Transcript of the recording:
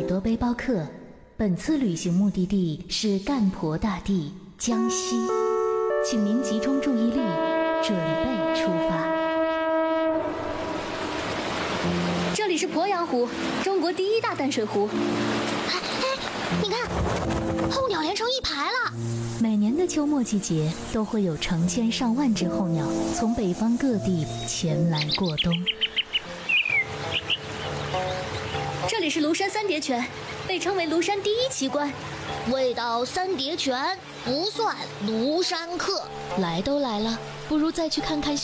多背包客，本次旅行目的地是干婆大地江西，请您集中注意力，准备出发。 这里是鄱阳湖，中国第一大淡水湖。 哎，你看，候鸟连成一排了。 每年的秋末季节，都会有成千上万只候鸟从北方各地前来过冬。 这里是庐山三叠泉，被称为庐山第一奇观。 未到三叠泉，不算庐山客。 来都来了，不如再去看看